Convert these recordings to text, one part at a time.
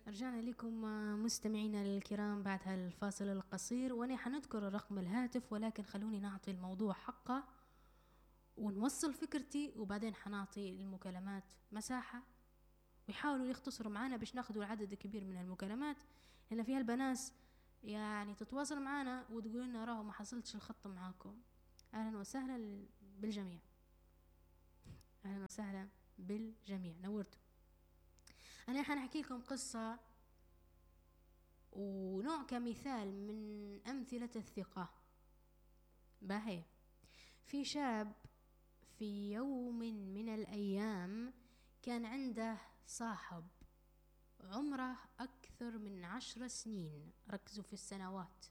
رجعنا لكم مستمعينا الكرام بعد هالفاصل القصير، وانا حنذكر رقم الهاتف، ولكن خلوني نعطي الموضوع حقه ونوصل فكرتي، وبعدين حنعطي المكالمات مساحة ويحاولوا يختصروا معنا باش ناخذوا العدد الكبير من المكالمات، لان فيها البناس يعني تتواصل معنا وتقول لنا راهو ما حصلتش الخط معاكم. اهلا وسهلا بالجميع، اهلا وسهلا بالجميع، نورتوا. انا حنحكي لكم قصة ونوع كمثال من أمثلة الثقة. باهي، في شاب في يوم من الأيام كان عنده صاحب عمره أكثر من 10 سنين. ركزوا في السنوات.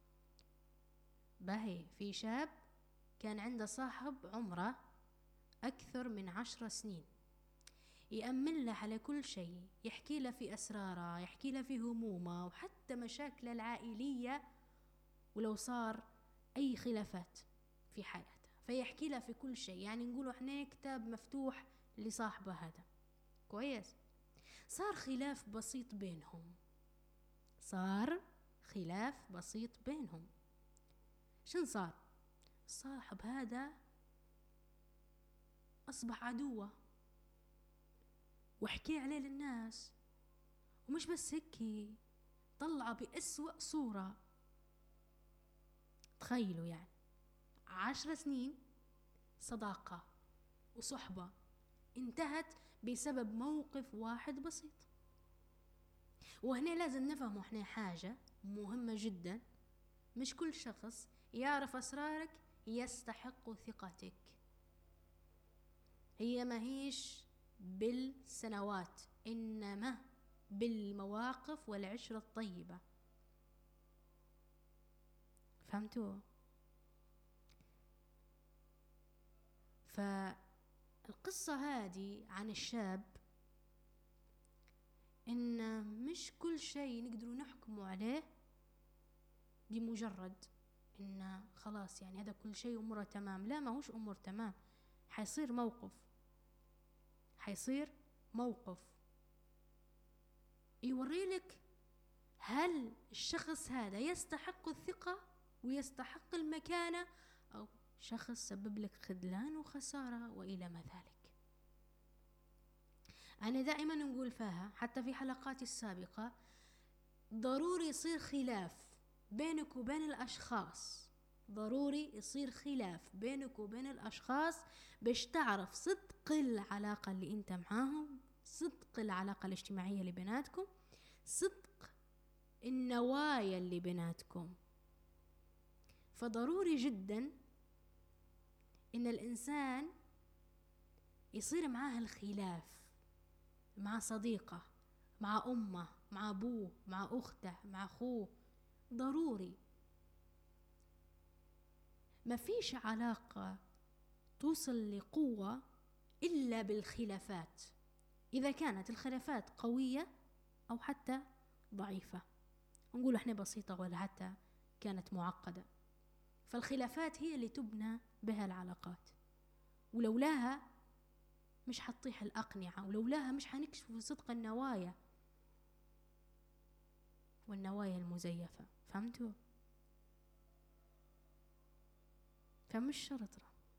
باهي، في شاب كان عنده صاحب عمره أكثر من 10 سنين، يأمن له على كل شيء، يحكي له في أسراره، يحكي له في همومه وحتى مشاكله العائلية، ولو صار أي خلافات في حياته فيحكي له في كل شيء. يعني نقولوا احنا كتاب مفتوح لصاحبه هذا. كويس. صار خلاف بسيط بينهم، صار خلاف بسيط بينهم. شن صار؟ الصاحب هذا أصبح عدوه وحكي عليه للناس، ومش بس هيك، طلعه بأسوأ صورة. تخيلوا يعني 10 سنين صداقة وصحبة انتهت بسبب موقف واحد بسيط. وهنا لازم نفهم احنا حاجة مهمة جدا، مش كل شخص يعرف أسرارك يستحق ثقتك. هي ما هيش بالسنوات، إنما بالمواقف والعشرة الطيبة. فهمتوا؟ فالقصة هذه عن الشاب إن مش كل شيء نقدروا نحكموا عليه بمجرد إن خلاص يعني هذا كل شيء أموره تمام. لا، ما هوش أمور تمام، حيصير موقف يوريلك هل الشخص هذا يستحق الثقة ويستحق المكانة، أو شخص سبب لك خذلان وخسارة وإلى ما ذلك. أنا دائما نقول فيها حتى في حلقاتي السابقة، ضروري يصير خلاف بينك وبين الأشخاص، ضروري يصير خلاف بينك وبين الأشخاص باش تعرف صدق العلاقة اللي انت معاهم، صدق العلاقة الاجتماعية اللي بيناتكم، صدق النوايا اللي بيناتكم. فضروري جدا إن الإنسان يصير معاه الخلاف، مع صديقه، مع أمه، مع أبوه، مع أخته، مع أخوه. ضروري. ما فيش علاقة توصل لقوة إلا بالخلافات، إذا كانت الخلافات قوية أو حتى ضعيفة، نقول احنا بسيطة ولا حتى كانت معقدة. فالخلافات هي اللي تبنى بها العلاقات، ولولاها مش حتطيح الأقنعة، ولولاها مش حنكشف صدق النوايا والنوايا المزيفة. فهمتوا؟ فمش شرط.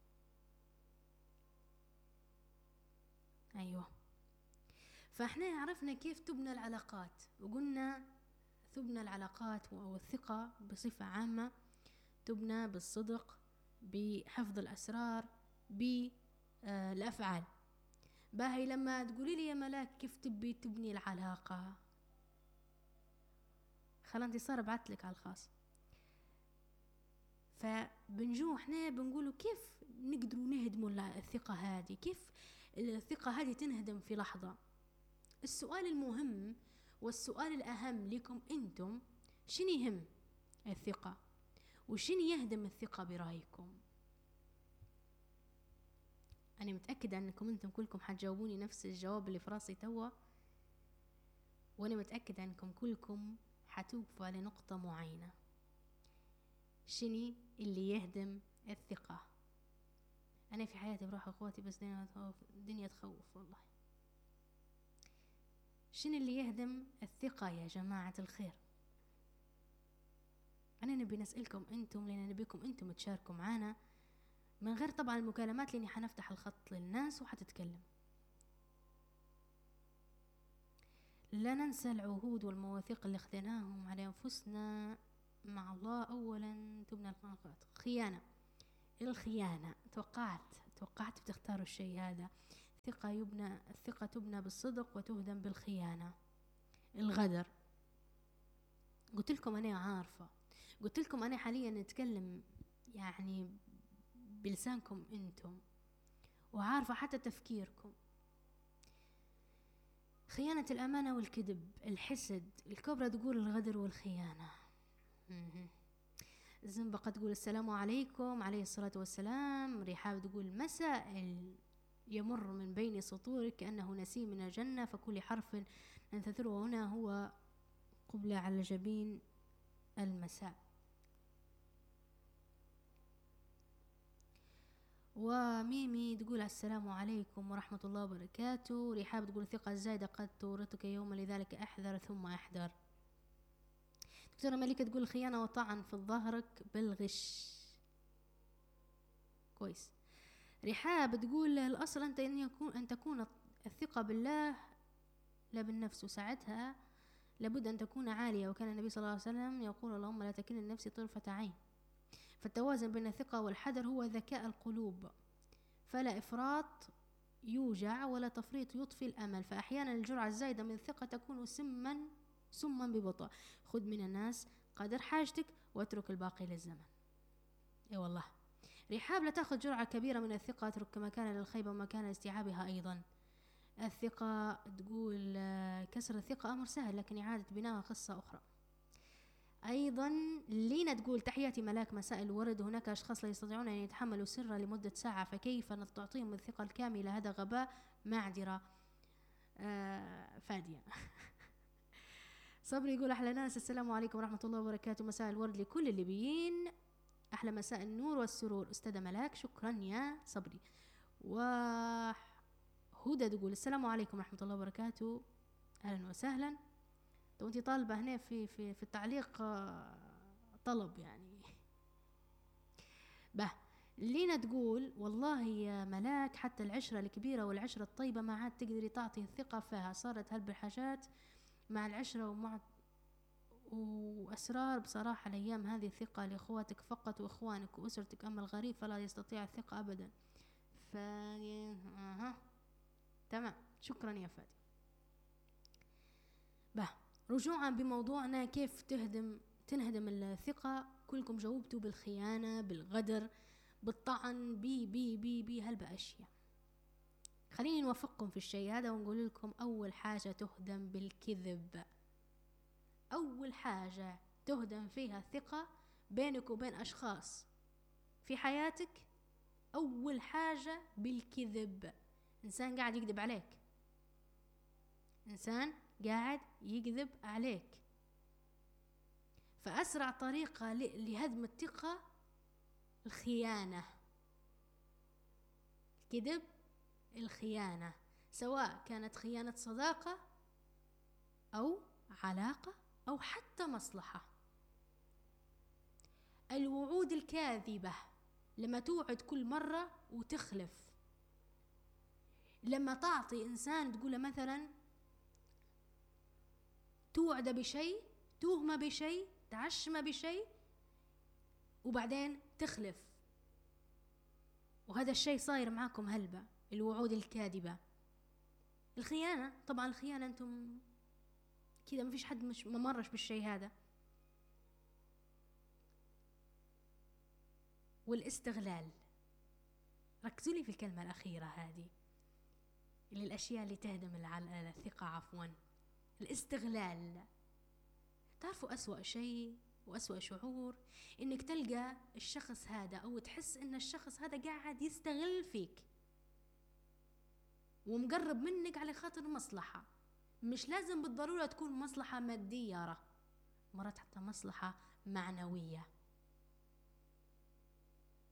أيوة. فاحنا عرفنا كيف تبنى العلاقات، وقلنا تبنى العلاقات أو الثقة بصفة عامة تبنى بالصدق، بحفظ الأسرار، بالأفعال. باهي، لما تقولي لي يا ملاك كيف تبي تبني العلاقة، خلا انت صار بعتلك على الخاص. فبنجو احنا بنقولوا كيف نقدروا نهدموا الثقة هذه، كيف الثقة هذه تنهدم في لحظة. السؤال المهم والسؤال الأهم لكم انتم، شنو يهم الثقة وشنو يهدم الثقة برأيكم؟ أنا متأكدة أنكم أنتم كلكم حتجاوبوني نفس الجواب اللي في راسي توا، وأنا متأكدة أنكم كلكم حتوقفوا على نقطة معينة. شنو اللي يهدم الثقة؟ أنا في حياتي بروح أخواتي بس الدنيا تخوف والله. شنو اللي يهدم الثقة يا جماعة الخير؟ أنا نبي نسألكم أنتم، لأن نبيكم أنتم تشاركوا معنا من غير طبعا المكالمات، لأني حنفتح الخط للناس وحتتكلم. لا ننسى العهود والمواثيق اللي خذيناهم على أنفسنا مع الله. أولا تبنى العلاقات. خيانة، الخيانة توقعت بتختاروا الشيء هذا. الثقة تبنى بالصدق وتهدم بالخيانة. الغدر، قلت لكم أنا عارفة، قلت لكم أنا حاليا نتكلم يعني بلسانكم أنتم، وعارفة حتى تفكيركم. خيانة الأمانة والكذب، الحسد، الكبرى تقول الغدر والخيانة. زنبقة تقول السلام عليكم عليه الصلاة والسلام. رحاب تقول مسائل يمر من بين سطورك كأنه نسيم من الجنة، فكل حرف ننتظره هنا هو قبلة على جبين المساء. وميمي تقول السلام عليكم ورحمة الله وبركاته. رحاب تقول الثقة الزايدة قد تورطك يوما، لذلك احذر ثم احذر. دكتورة ملكة تقول الخيانة وطعن في ظهرك بالغش. كويس. رحاب تقول الأصل أن تكون الثقة بالله لا بالنفس، وساعتها لابد أن تكون عالية، وكان النبي صلى الله عليه وسلم يقول اللهم لا تكلني النفس طرفة عين. فالتوازن بين الثقة والحذر هو ذكاء القلوب، فلا إفراط يوجع ولا تفريط يطفي الأمل. فأحيانا الجرعة الزايدة من الثقة تكون سما ببطء. خذ من الناس قدر حاجتك واترك الباقي للزمن. اي والله. رحاب لا تأخذ جرعة كبيرة من الثقة، اترك مكان للخيبة ومكان لاستيعابها أيضا. الثقة تقول كسر الثقة أمر سهل، لكن إعادة بناءها قصة أخرى. أيضا لينا تقول تحياتي ملاك مساء الورد. هناك أشخاص لا يستطيعون أن يتحملوا سرا لمدة ساعة، فكيف تعطيهم الثقة الكاملة؟ هذا غباء. معذرة فادية. صبري يقول أحلى ناس، السلام عليكم ورحمة الله وبركاته، مساء الورد لكل الليبيين، أحلى مساء النور والسرور أستاذة ملاك. شكرا يا صبري. وهدى تقول السلام عليكم ورحمة الله وبركاته، أهلا وسهلا. تو انتي طالبة هنا في التعليق طلب يعني. لينا تقول والله يا ملاك حتى العشرة الكبيرة والعشرة الطيبة ما عاد تقدري تعطي الثقة فيها، صارت هالبحاجات مع العشرة ومع وأسرار. بصراحة الأيام هذه الثقة لإخواتك فقط وإخوانك وأسرتك، أما الغريب فلا يستطيع الثقة أبدا. تمام، شكرا يا فادي. رجوعا بموضوعنا، كيف تنهدم الثقة. كلكم جاوبتوا بالخيانة، بالغدر، بالطعن، بي هالبأشياء. خليني نوفقكم في الشيء هذا ونقول لكم أول حاجة تهدم بالكذب. أول حاجة تهدم فيها الثقة بينك وبين أشخاص في حياتك، أول حاجة بالكذب. إنسان قاعد يكذب عليك، إنسان قاعد يكذب عليك. فأسرع طريقة لهدم الثقة الخيانة، الكذب، الخيانة، سواء كانت خيانة صداقة أو علاقة أو حتى مصلحة. الوعود الكاذبة، لما توعد كل مرة وتخلف. لما تعطي إنسان تقول مثلا توعد بشيء، توهم بشيء، تعشم بشيء، وبعدين تخلف. وهذا الشيء صاير معاكم هلبة، الوعود الكاذبة. الخيانة، طبعا الخيانة انتم كذا ما فيش حد مش ممرش بالشيء هذا. والاستغلال، ركزوا لي في الكلمة الأخيرة هذه، اللي الأشياء اللي تهدم الثقة عفوا. الاستغلال. تعرفوا أسوأ شيء وأسوأ شعور إنك تلقى الشخص هذا أو تحس إن الشخص هذا قاعد يستغل فيك ومقرب منك على خاطر مصلحة. مش لازم بالضرورة تكون مصلحة مادية، مرات حتى مصلحة معنوية.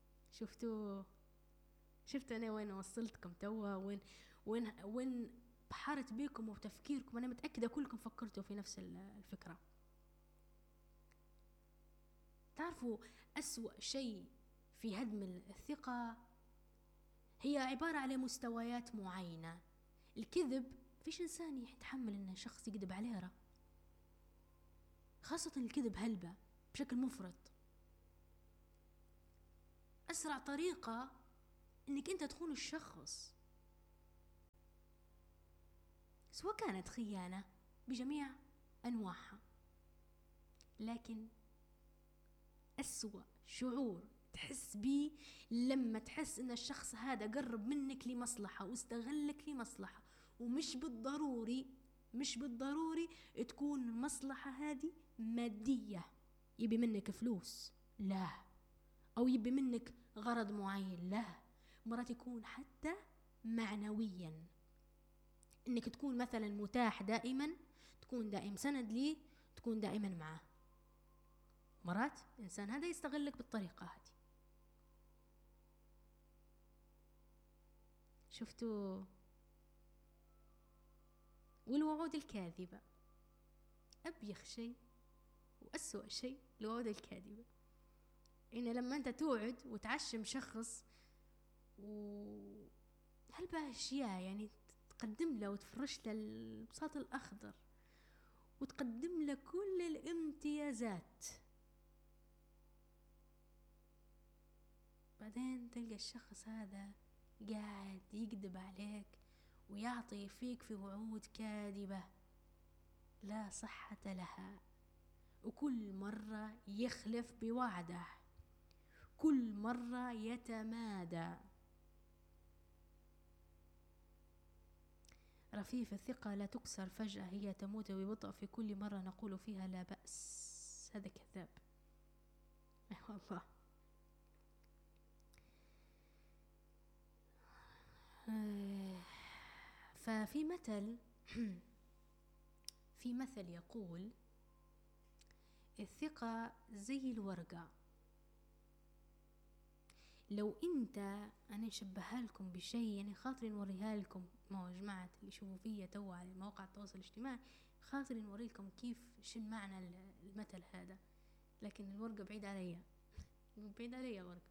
شفتوا أنا وين وصلتكم توا؟ وين بحرت بيكم وتفكيركم، أنا متأكدة كلكم فكرتوا في نفس الفكرة. تعرفوا أسوأ شيء في هدم الثقة هي عبارة على مستويات معينة. الكذب، فيش إنسان يتحمل إن شخص يكذب عليه، خاصة الكذب هلبة بشكل مفرط. أسرع طريقة إنك أنت تخون الشخص، سواء كانت خيانة بجميع أنواعها، لكن أسوأ شعور تحس بيه لما تحس إن الشخص هذا قرب منك لمصلحة واستغلك لمصلحة، ومش بالضروري تكون المصلحة هذه مادية، يبي منك فلوس، لا، أو يبي منك غرض معين، لا، مرات يكون حتى معنويا، إنك تكون مثلا متاح دائما، تكون دائم سند ليه، تكون دائما معه. مرات الإنسان هذا يستغلك بالطريقة هذه. شفتوا؟ والوعود الكاذبة أبيخ شيء وأسوأ شيء الوعود الكاذبة. إن لما أنت توعد وتعشم شخص هل أشياء يعني تقدم له وتفرش له البساط الأخضر وتقدم له كل الامتيازات، بعدين تلقى الشخص هذا قاعد يكذب عليك ويعطي فيك في وعود كاذبة لا صحة لها، وكل مرة يخلف بوعده، كل مرة يتمادى. رفيف الثقة لا تكسر فجأة، هي تموت ببطء في كل مرة نقول فيها لا بأس. هذا كذاب والله. ففي مثل في مثل يقول الثقة زي الورقة، لو انت، انا نشبهها لكم بشيء يعني خاطري نوريها لكم، ما هو جماعة اللي يشوفوا فيا توا على مواقع التواصل الاجتماعي، خاطري نوري لكم كيف شو معنى المثل هذا، لكن الورقة بعيد عليا بعيد عليا ورقة.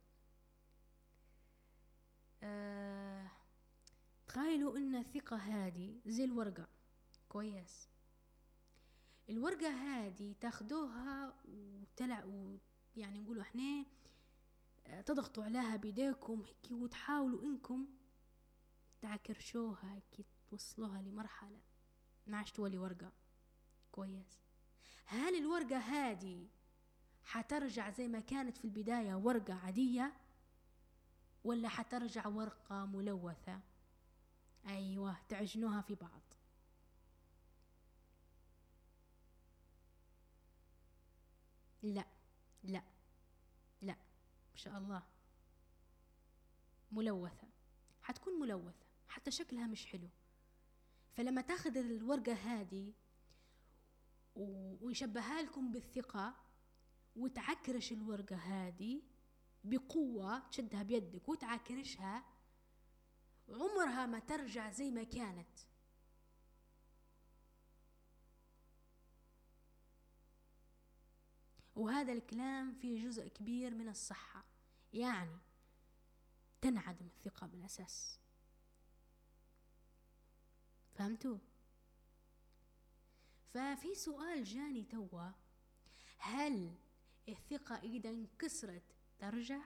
تخيلوا ان الثقة هذه زي الورقة، كويس؟ الورقة هذه تاخدوها يعني نقولوا احنا تضغطوا عليها بيديكم هيك وتحاولوا انكم تعكرشوها هيك، توصلوها لمرحلة ما عادش تولي ورقة، كويس؟ هل الورقة هذه حترجع زي ما كانت في البداية ورقة عادية، ولا حترجع ورقة ملوثة؟ ايوه، تعجنوها في بعض. لا لا لا، ان شاء الله ملوثة، حتكون ملوثة حتى شكلها مش حلو. فلما تاخذ الورقة هذه ونشبهها لكم بالثقة وتعكرش الورقة هذه بقوة، تشدها بيدك وتعكرشها، عمرها ما ترجع زي ما كانت. وهذا الكلام فيه جزء كبير من الصحة، يعني تنعدم الثقة بالأساس. فهمتوا؟ ففي سؤال جاني توا، هل الثقة إذا انكسرت ترجع؟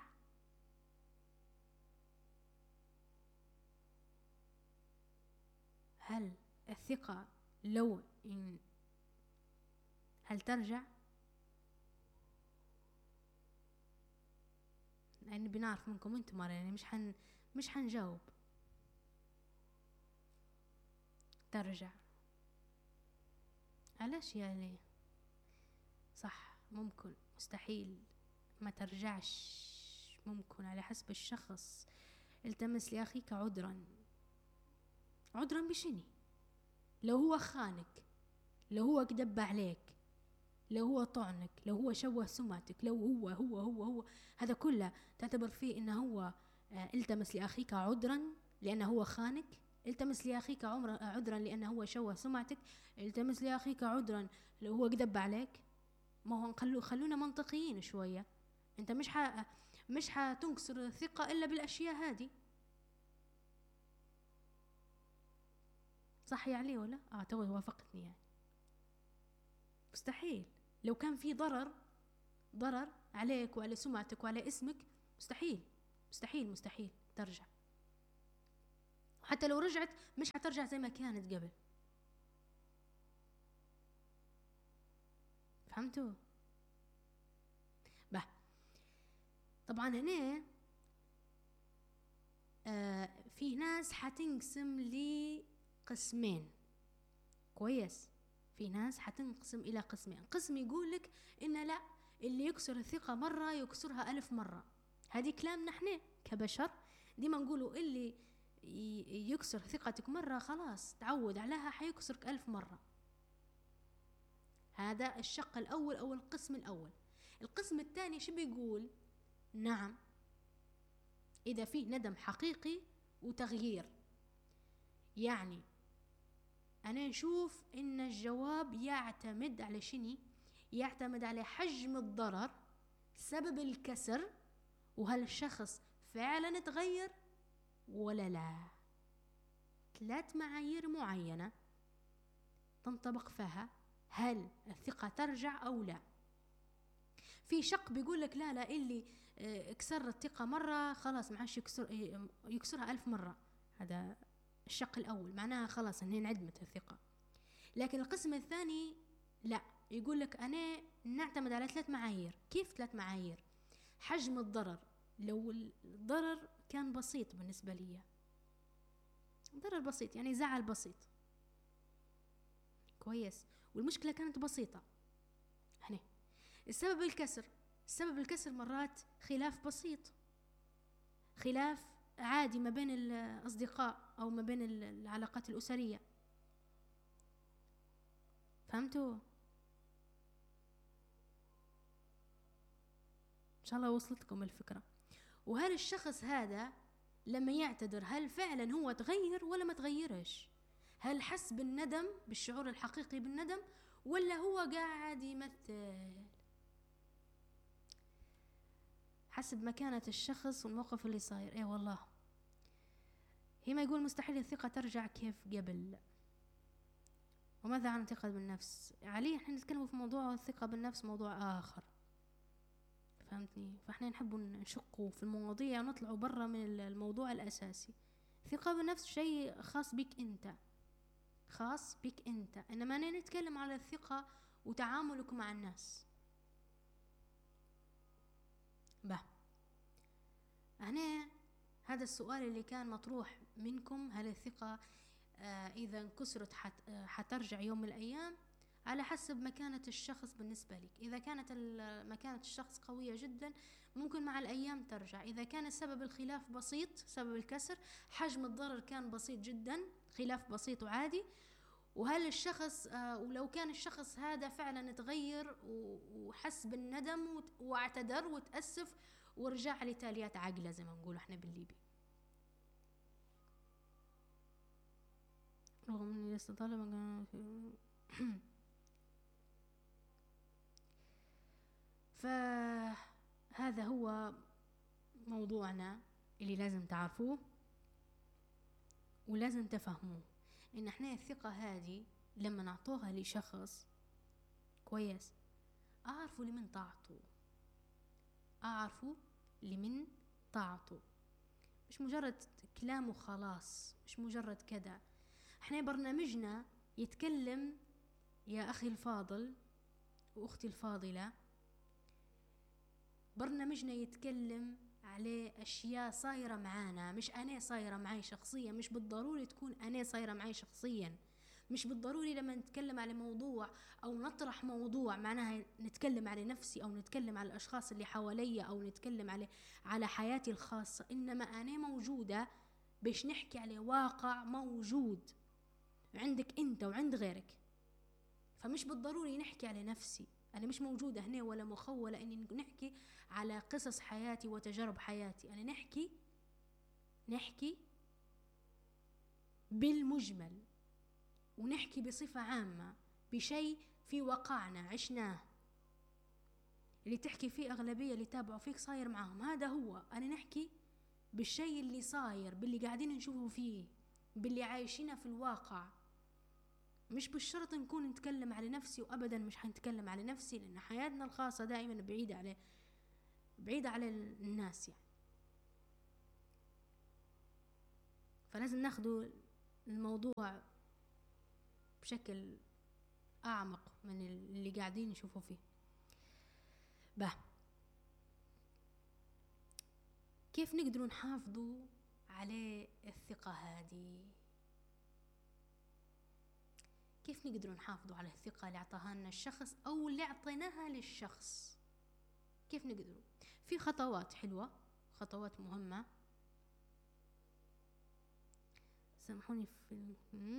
هل الثقة هل ترجع؟ لأن بنعرف منكم انتم يعني مش حنجاوب. ترجع علاش يعني؟ صح، ممكن، مستحيل ما ترجعش، ممكن على حسب الشخص. التمس لأخيك عذرا بشني؟ لو هو خانك، لو هو كدب عليك، لو هو طعنك، لو هو شوه سمعتك، لو هو هذا كله تعتبر فيه انه هو التمس لأخيك عذرا لأنه هو خانك؟ التمس لأخيك عذرا لأنه هو شوه سمعتك، التمس لأخيك عذرا لو هو كذب عليك. ما هو خلونا منطقيين شوية. انت مش حتنكسر الثقة إلا بالأشياء هذه. صح يا علي ولا؟ توي وافقتني يعني. مستحيل. لو كان في ضرر عليك وعلى سمعتك وعلى اسمك، مستحيل مستحيل مستحيل ترجع. حتى لو رجعت مش حترجع زي ما كانت قبل. فهمتوا؟ طبعا هنا في ناس حتنقسم لقسمين. كويس؟ في ناس حتنقسم إلى قسمين. قسم يقولك إن لا، اللي يكسر الثقة مرة يكسرها 1000 مرة. هذه كلامنا احنا كبشر ديما نقولوا اللي يكسر ثقتك مرة خلاص تعود عليها حيكسرك 1000 مرة. هذا الشق الأول أو القسم الأول. القسم الثاني شو بيقول؟ نعم، إذا فيه ندم حقيقي وتغيير، يعني أنا نشوف إن الجواب يعتمد على شني؟ يعتمد على حجم الضرر، سبب الكسر، وهل الشخص فعلا تغير ولا لا. 3 معايير معينة تنطبق فيها هل الثقة ترجع أو لا. في شق بيقول لك لا اللي كسر الثقة مرة خلاص ما عادش يكسرها 1000 مرة. هذا الشق الأول، معناها خلاص إن انعدمت الثقة. لكن القسم الثاني لا، يقول لك أنا نعتمد على 3 معايير. كيف 3 معايير؟ حجم الضرر، لو الضرر كان بسيط بالنسبة لي، ضرر بسيط يعني زعل بسيط، كويس، والمشكلة كانت بسيطة. هنا السبب الكسر مرات خلاف بسيط، خلاف عادي ما بين الأصدقاء أو ما بين العلاقات الأسرية. فهمتوا؟ إن شاء الله وصلتكم الفكرة. وهل الشخص هذا لما يعتذر هل فعلا هو تغير ولا ما تغيرش؟ هل حس بالندم، بالشعور الحقيقي بالندم، ولا هو قاعد يمثل؟ حسب مكانة الشخص والموقف اللي صاير. ايه والله هي ما يقول مستحيل الثقة ترجع كيف قبل. وماذا عن الثقة بالنفس؟ عليه احنا نتكلم في موضوع الثقة بالنفس، موضوع آخر، فهمتني؟ فاحنا نحب نشقوا في المواضيع ونطلعوا برا من الموضوع الأساسي. الثقة بالنفس شيء خاص بك انت، خاص بك انت، انما أنا نتكلم على الثقة وتعاملك مع الناس. هنا هذا السؤال اللي كان مطروح منكم، هل الثقة إذا انكسرت حترجع يوم من الأيام؟ على حسب مكانة الشخص بالنسبة لك. إذا كانت مكانة الشخص قوية جدا ممكن مع الأيام ترجع. إذا كان سبب الخلاف بسيط، سبب الكسر، حجم الضرر كان بسيط جدا، خلاف بسيط وعادي، وهل الشخص ولو كان الشخص هذا فعلا تغير وحس بالندم واعتذر وتأسف ورجع لتاليات عقله زي ما نقول احنا بالليبي، رغم اني لسه طالبة. فهذا هو موضوعنا اللي لازم تعرفوه ولازم تفهموه، ان احنا الثقة هذه لما نعطوها لشخص كويس اعرفوا لمن تعطوا، اعرفوا لمن تعطوا، مش مجرد كلام وخلاص، مش مجرد كذا. احنا برنامجنا يتكلم يا اخي الفاضل واختي الفاضلة، برنامجنا يتكلم على اشياء صايرة معانا، مش انا صايرة معي شخصيا، مش بالضروري تكون انا صايرة معي شخصيا، مش بالضروري لما نتكلم على موضوع او نطرح موضوع معناها نتكلم على نفسي او نتكلم على الاشخاص اللي حواليا او نتكلم على حياتي الخاصة، انما انا موجودة باش نحكي على واقع موجود عندك انت وعند غيرك. فمش بالضروري نحكي على نفسي، انا مش موجودة هنا ولا مخولة اني نحكي على قصص حياتي وتجارب حياتي، انا نحكي بالمجمل، ونحكي بصفة عامة بشيء في واقعنا عشناه، اللي تحكي فيه أغلبية اللي تابعوا فيك صاير معاهم. هذا هو، أنا نحكي بالشيء اللي صاير، باللي قاعدين نشوفه فيه، باللي عايشينه في الواقع. مش بالشرط نكون نتكلم على نفسي، وأبدا مش حنتكلم على نفسي، لأن حياتنا الخاصة دائما بعيدة على الناس يعني. فلازم ناخدوا الموضوع بشكل أعمق من اللي قاعدين نشوفه فيه. كيف نقدروا نحافظوا على الثقة هذه؟ كيف نقدروا نحافظوا على الثقة اللي اعطاها لنا الشخص أو اللي اعطيناها للشخص؟ كيف نقدروا؟ في خطوات حلوة، خطوات مهمة. سامحوني في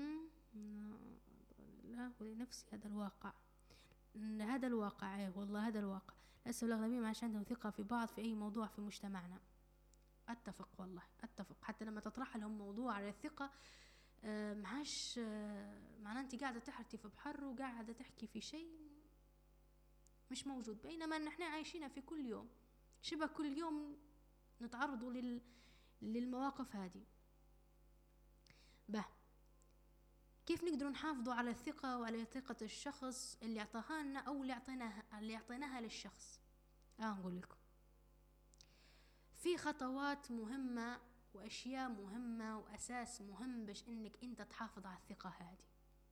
لا ولنفسي هذا الواقع، هذا الواقع والله هذا الواقع. للأسف الأغلبية ما عادش عندهم ثقة في بعض في أي موضوع في مجتمعنا. أتفق والله أتفق. حتى لما تطرح لهم موضوع على الثقة معاش معناه أنت قاعدة تحرتي في بحر وقاعدة تحكي في شيء مش موجود، بينما نحن عايشين في كل يوم، شبه كل يوم نتعرضوا للمواقف هذه. كيف نقدر نحافظوا على الثقة وعلى ثقة الشخص اللي اعطاها لنا أو اللي اعطيناها للشخص؟ نقول لكم في خطوات مهمة وأشياء مهمة وأساس مهم باش إنك أنت تحافظ على الثقة هذه.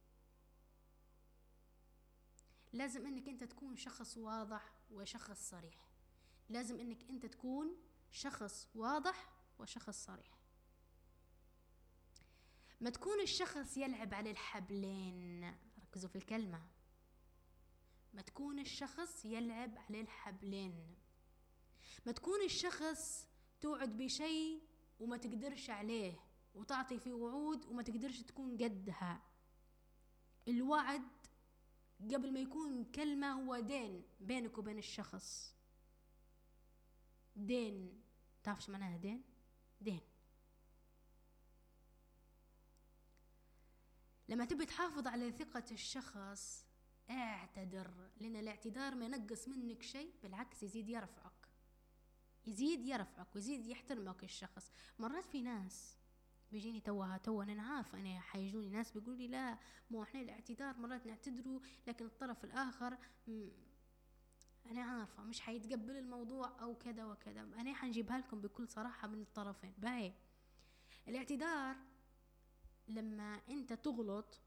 لازم إنك أنت تكون شخص واضح وشخص صريح. لازم إنك أنت تكون شخص واضح وشخص صريح. ما تكون الشخص يلعب على الحبلين، ركزوا في الكلمة، ما تكون الشخص يلعب على الحبلين. ما تكون الشخص توعد بشيء وما تقدرش عليه، وتعطي في وعود وما تقدرش تكون قدها. الوعد قبل ما يكون كلمة هو دين بينك وبين الشخص. دين، تعرفش معناها دين؟ دين. لما تبي تحافظ على ثقة الشخص اعتذر، لأن الاعتذار ما ينقص منك شيء، بالعكس يزيد يرفعك، يزيد يرفعك ويزيد يحترمك الشخص. مرات في ناس بيجيني توها انا عارفه، انا حيجوني ناس بيقولوا لي لا مو احنا الاعتذار مرات نعتذروا لكن الطرف الاخر انا عارفه مش حيتقبل الموضوع او كذا وكذا. انا حنجيبها لكم بكل صراحه من الطرفين. باهي الاعتذار لما انت تغلط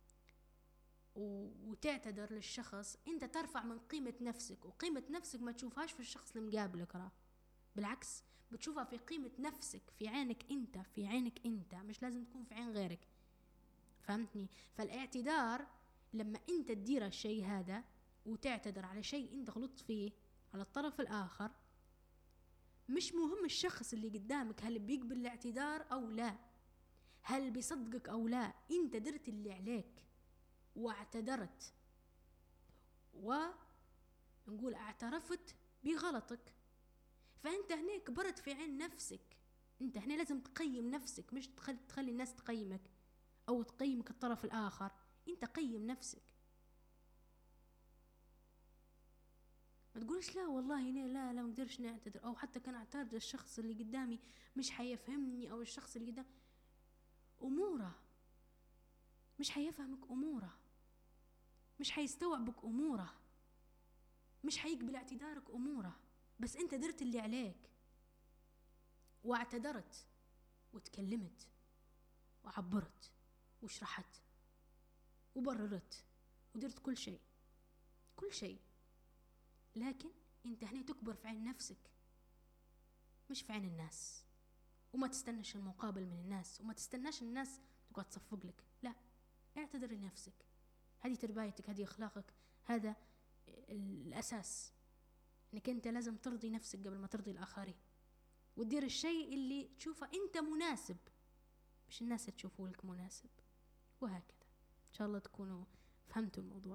وتعتذر للشخص، انت ترفع من قيمه نفسك، وقيمه نفسك ما تشوفهاش في الشخص اللي مقابلك، بالعكس بتشوفها في قيمة نفسك، في عينك انت، في عينك انت، مش لازم تكون في عين غيرك. فهمتني؟ فالاعتذار لما انت تدير الشيء هذا وتعتذر على شيء انت غلطت فيه على الطرف الاخر، مش مهم الشخص اللي قدامك هل بيقبل الاعتذار او لا، هل بيصدقك او لا، انت درت اللي عليك واعتذرت ونقول اعترفت بغلطك. فأنت هنا كبرت في عين نفسك. أنت هنا لازم تقيم نفسك، مش تخلي الناس تقيمك أو تقيمك الطرف الآخر. أنت قيم نفسك، ما تقولش لا والله لا ما اقدرش نعتذر، أو حتى كان اعتذر الشخص اللي قدامي مش حيفهمني، أو الشخص اللي قدامي أموره مش حيفهمك، أموره مش حيستوعبك، أموره مش حيقبل اعتذارك، أموره. بس انت درت اللي عليك واعتذرت وتكلمت وعبرت وشرحت وبررت ودرت كل شيء، لكن انت هنا تكبر في عين نفسك مش في عين الناس، وما تستناش المقابل من الناس، وما تستناش الناس تقعد تصفق لك. لا، اعتذر لنفسك. هذه تربيتك، هذه اخلاقك، هذا الاساس، انك انت لازم ترضي نفسك قبل ما ترضي الاخرين، وتدير الشيء اللي تشوفه انت مناسب، مش الناس تشوفه لك مناسب. وهكذا ان شاء الله تكونوا فهمتوا الموضوع.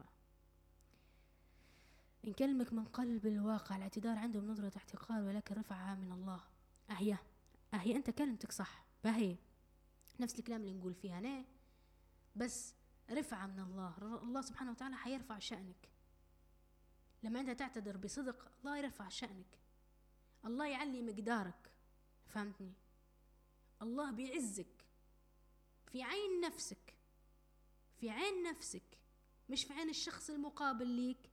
نكلمك من قلب الواقع. الاعتذار عندهم نظرة احتقار ولكن رفعها من الله. اهي انت كلمتك صح. باهي نفس الكلام اللي نقول فيها أنا، بس رفعة من الله. الله سبحانه وتعالى حيرفع شأنك لما أنت تعتذر بصدق. الله يرفع شأنك، الله يعلي مقدارك، فهمتني؟ الله بيعزك في عين نفسك، في عين نفسك، مش في عين الشخص المقابل ليك.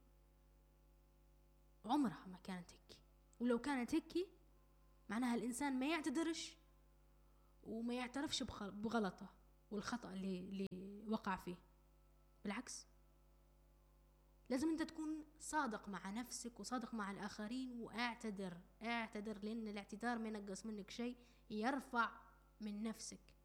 عمرها ما كانت هيك، ولو كانت هيك معناها الإنسان ما يعتذرش وما يعترفش بغلطه والخطأ اللي وقع فيه. بالعكس، لازم انت تكون صادق مع نفسك وصادق مع الآخرين، واعتذر. اعتذر، لأن الاعتذار ما ينقص منك شيء، يرفع من نفسك.